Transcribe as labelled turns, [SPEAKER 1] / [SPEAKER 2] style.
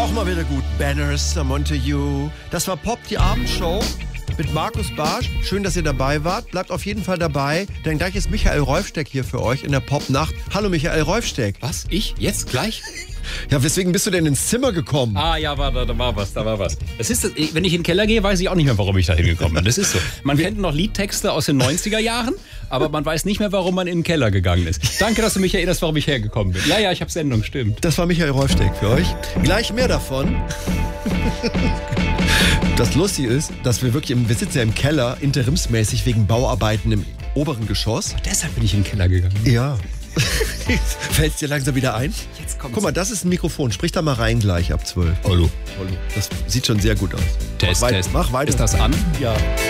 [SPEAKER 1] Auch mal wieder gut. Banners, I'm onto you. Das war Pop, die Abendshow mit Markus Barsch. Schön, dass ihr dabei wart. Bleibt auf jeden Fall dabei, denn gleich ist Michael Rolfsteck hier für euch in der Popnacht. Hallo Michael Rolfsteck.
[SPEAKER 2] Was? Ich? Jetzt? Gleich?
[SPEAKER 1] Ja, weswegen bist du denn ins Zimmer gekommen?
[SPEAKER 2] Ah, ja, da war was. Das ist das, wenn ich in den Keller gehe, weiß ich auch nicht mehr, warum ich da hingekommen bin. Das ist so. Man kennt noch Liedtexte aus den 90er Jahren, aber man weiß nicht mehr, warum man in den Keller gegangen ist. Danke, dass du mich erinnerst, warum ich hergekommen bin. Ja, ich habe Sendung, stimmt.
[SPEAKER 1] Das war Michael Rolfsteck für euch. Gleich mehr davon. Das Lustige ist, dass wir sitzen ja im Keller, interimsmäßig wegen Bauarbeiten im oberen Geschoss.
[SPEAKER 2] Deshalb bin ich in den Keller gegangen.
[SPEAKER 1] Ja. Fällt es dir langsam wieder ein?
[SPEAKER 2] Jetzt kommt's.
[SPEAKER 1] Guck mal, das ist ein Mikrofon. Sprich da mal rein gleich ab 12.
[SPEAKER 2] Hallo.
[SPEAKER 1] Das sieht schon sehr gut aus.
[SPEAKER 2] Test.
[SPEAKER 1] Mach weiter.
[SPEAKER 2] Ist das an?
[SPEAKER 1] Ja.